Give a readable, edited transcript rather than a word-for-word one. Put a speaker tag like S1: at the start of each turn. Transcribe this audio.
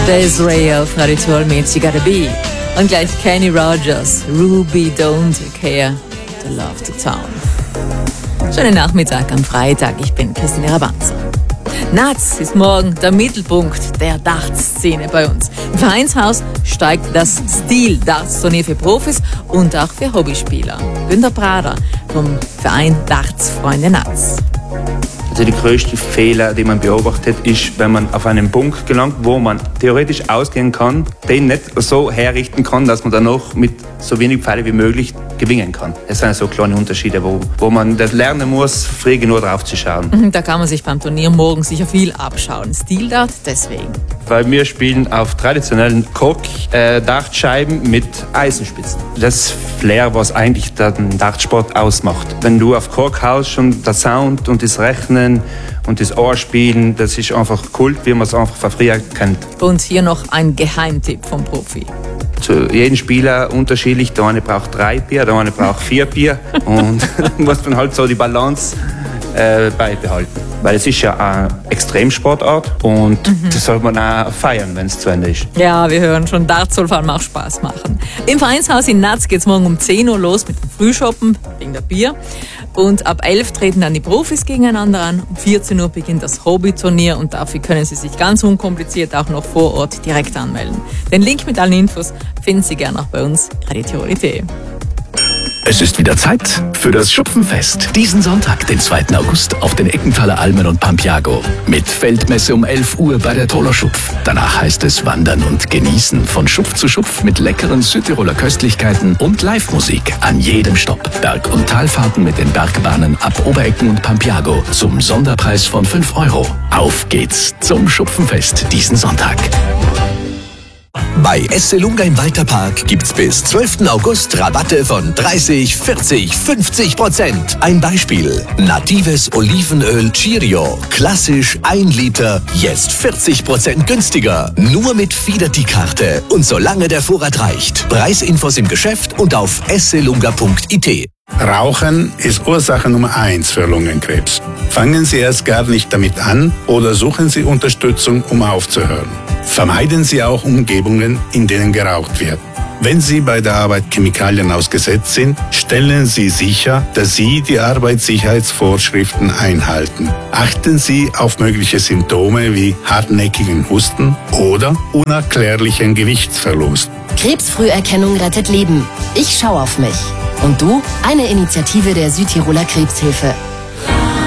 S1: Des'ree auf Radio Tirol mit You Gotta Be. Und gleich Kenny Rogers, Ruby Don't Care to Love to Town. Schönen Nachmittag am Freitag, ich bin Christine Rabanza. Nats ist morgen der Mittelpunkt der Darts-Szene bei uns. Im Vereinshaus steigt das Stil-Darts-Turnier für Profis und auch für Hobbyspieler. Günter Prader vom Verein Darts-Freunde Nats.
S2: Also der größte Fehler, den man beobachtet, ist, wenn man auf einen Punkt gelangt, wo man theoretisch ausgehen kann, den nicht so herrichten kann, dass man dann noch mit so wenig Pfeile wie möglich gewinnen kann. Es sind so kleine Unterschiede, wo man das lernen muss, früh genug drauf zu schauen.
S1: Da kann man sich beim Turnier morgen sicher viel abschauen. Stil-Dart deswegen.
S2: Weil wir spielen auf traditionellen Kork-Dartscheiben mit Eisenspitzen. Das Flair, was eigentlich den Dartsport ausmacht. Wenn du auf Kork haust, schon der Sound und das Rechnen und das Ohrspielen, das ist einfach Kult, wie man es einfach von früher kennt.
S1: Und hier noch ein Geheimtipp vom Profi.
S2: Zu jedem Spieler unterschiedlich. Der eine braucht 3 Bier, der eine braucht 4 Bier. Und muss man halt so die Balance beibehalten. Weil es ist ja eine Extremsportart und das soll man auch feiern, wenn es zu Ende ist.
S1: Ja, wir hören schon, Darts soll vor allem auch Spaß machen. Im Vereinshaus in Nats geht es morgen um 10 Uhr los mit dem Frühshoppen wegen der Bier. Und ab 11 treten dann die Profis gegeneinander an. Um 14 Uhr beginnt das Hobbyturnier und dafür können Sie sich ganz unkompliziert auch noch vor Ort direkt anmelden. Den Link mit allen Infos finden Sie gerne auch bei uns, radiotirol.de.
S3: Es ist wieder Zeit für das Schupfenfest. Diesen Sonntag, den 2. August, auf den Eckenthaler Almen und Pampiago. Mit Feldmesse um 11 Uhr bei der Toller Schupf. Danach heißt es Wandern und Genießen von Schupf zu Schupf mit leckeren Südtiroler Köstlichkeiten und Live-Musik an jedem Stopp. Berg- und Talfahrten mit den Bergbahnen ab Oberecken und Pampiago zum Sonderpreis von 5 €. Auf geht's zum Schupfenfest diesen Sonntag.
S4: Bei Esselunga im Walterpark gibt's bis 12. August Rabatte von 30, 40, 50%. Ein Beispiel: natives Olivenöl Chirio, klassisch 1 Liter, jetzt 40% günstiger. Nur mit Fidelity-Karte und solange der Vorrat reicht. Preisinfos im Geschäft und auf esselunga.it.
S5: Rauchen ist Ursache Nummer 1 für Lungenkrebs. Fangen Sie erst gar nicht damit an oder suchen Sie Unterstützung, um aufzuhören. Vermeiden Sie auch Umgebungen, in denen geraucht wird. Wenn Sie bei der Arbeit Chemikalien ausgesetzt sind, stellen Sie sicher, dass Sie die Arbeitssicherheitsvorschriften einhalten. Achten Sie auf mögliche Symptome wie hartnäckigen Husten oder unerklärlichen Gewichtsverlust.
S6: Krebsfrüherkennung rettet Leben. Ich schaue auf mich. Und du? Eine Initiative der Südtiroler Krebshilfe.